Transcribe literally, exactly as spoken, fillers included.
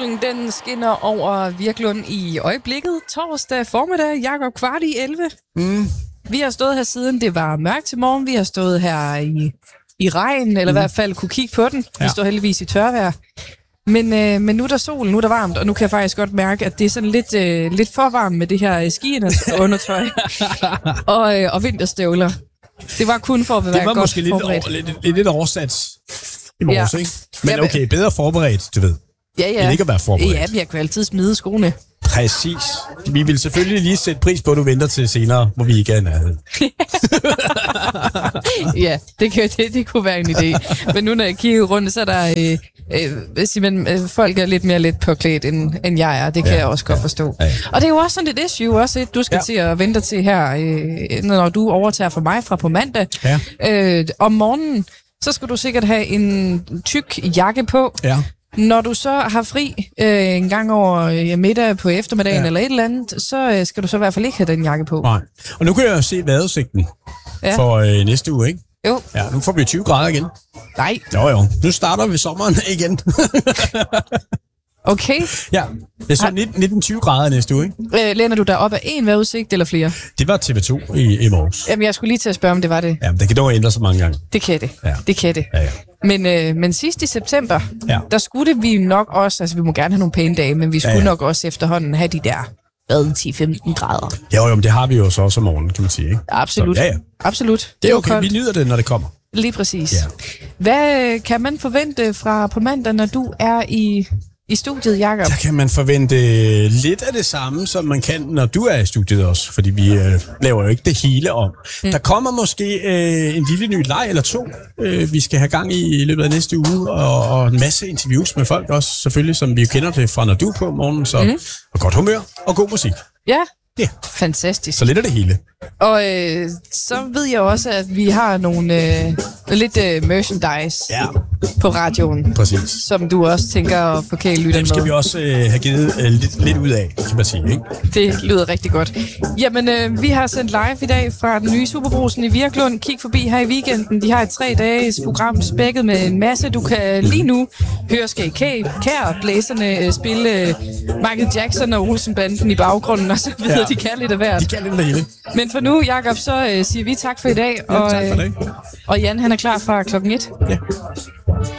Solen, den skinner over Virklund i øjeblikket. Torsdag formiddag, Jakob, kvart i elleve. Mm. Vi har stået her siden det var mørkt til morgen. Vi har stået her i, i regn, eller mm. i hvert fald kunne kigge på den. Ja. Vi står heldigvis i tørvejr. Men, øh, men nu er der sol, nu er der varmt, og nu kan jeg faktisk godt mærke, at det er sådan lidt, øh, lidt for varmt med det her skiende undertøj og, øh, og vinterstøvler. Det var kun for at være godt Det var måske lidt, over, lidt, lidt, lidt oversat i morges, ja. Ikke? Men okay, bedre forberedt, du ved. Ja, ja. End ikke at være forberedt. Ja, vi kan altid smide skoene. Præcis. Vi vil selvfølgelig lige sætte pris på, at du venter til senere, hvor vi ikke er nærheden. Ja, det, kan, det, det kunne være en idé. Men nu når jeg kigger rundt, så er der øh, øh, simpelthen, øh, folk er lidt mere let påklædt, end, end jeg er. Det kan ja, jeg også godt ja, forstå. Ja. Og det er jo også sådan et issue, også et, du skal ja. til at vente til her, øh, når du overtager for mig fra på mandag. Ja. Øh, om morgenen, så skal du sikkert have en tyk jakke på. Ja. Når du så har fri øh, en gang over øh, middag på eftermiddagen ja. eller et eller andet, så øh, skal du så i hvert fald ikke have den jakke på. Nej. Og nu kan jeg jo se vejrudsigten ja. for øh, næste uge, ikke? Jo. Ja, nu får vi tyve grader igen. Nej. Jo, jo. Nu starter vi sommeren igen. Okay. Ja, det er så nitten til tyve grader næste uge, ikke? Øh, læner du dig op af en vejrudsigt eller flere? Det var T V to i, i morges. Jamen, jeg skulle lige til at spørge, om det var det. Jamen, det kan dog ændre sig mange gange. Det kan det. Ja. Det kan det. Ja, ja. Men, øh, men sidst i september, ja. der skulle det vi nok også, altså vi må gerne have nogle pæne dage, men vi skulle ja, ja. nok også efterhånden have de der ti til femten grader. Jo, jo, men det har vi jo så også om morgenen, kan man sige, ikke? Absolut. Så, ja, ja. Absolut. Det er okay, vi nyder det, når det kommer. Lige præcis. Ja. Hvad kan man forvente fra på mandag, når du er i... I studiet, Jakob? Der kan man forvente lidt af det samme, som man kan, når du er i studiet også, fordi vi øh, laver jo ikke det hele om. Mm. Der kommer måske øh, en lille ny leg eller to, øh, vi skal have gang i i løbet af næste uge, og, og en masse interviews med folk også, selvfølgelig, som vi kender det fra, når du er på morgenen, så mm. og godt humør og god musik. Ja, ja. Fantastisk. Så lidt af det hele. Og øh, så ved jeg også, at vi har nogle øh, lidt øh, merchandise ja. på radioen. Præcis. Som du også tænker at forkæle lytterne med. Dem skal med. vi også øh, have givet øh, lidt, lidt ud af, kan man sige, ikke? Det lyder rigtig godt. Jamen, øh, vi har sendt live i dag fra den nye Superbrugsen i Virklund. Kig forbi her i weekenden. De har et tre dages program spækket med en masse. Du kan lige nu høre Skæg Kær blæserne spille øh, Michael Jackson og Olsenbanden i baggrunden, og så videre. Ja. De kan lidt af hvert. De kan lidt af hele. Men for nu, Jakob, så øh, siger vi tak for i dag. Ja, og, tak for det. Øh, og Jan, han er klar fra klokken et. Ja.